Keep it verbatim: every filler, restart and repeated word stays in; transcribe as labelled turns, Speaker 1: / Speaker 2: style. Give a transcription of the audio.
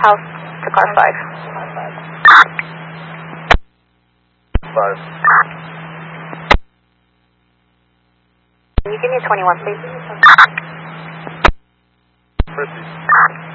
Speaker 1: House to car five.
Speaker 2: Five.
Speaker 1: Can you give me a twenty-one, please?
Speaker 2: Fifty.